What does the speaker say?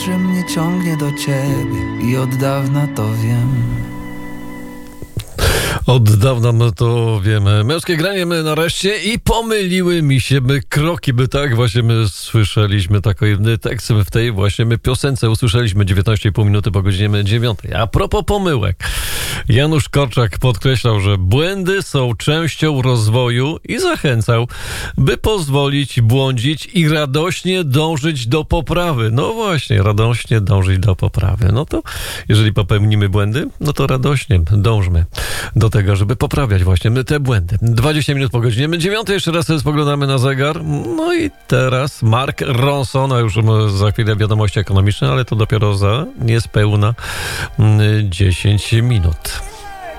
że mnie ciągnie do ciebie i od dawna to wiem. Od dawna my to wiemy. Męskie granie my nareszcie i pomyliły mi się kroki, by tak właśnie my słyszeliśmy taki tekst w tej właśnie my piosence usłyszeliśmy 19,5 minuty po godzinie 9. A propos pomyłek. Janusz Korczak podkreślał, że błędy są częścią rozwoju i zachęcał, by pozwolić błądzić i radośnie dążyć do poprawy. No właśnie, radośnie dążyć do poprawy. No to jeżeli popełnimy błędy, no to radośnie dążmy do tego, żeby poprawiać właśnie te błędy. 20 minut po godzinie 9. Jeszcze raz spoglądamy na zegar. No i teraz Mark Ronson, a już za chwilę wiadomości ekonomiczne, ale to dopiero za niespełna 10 minut.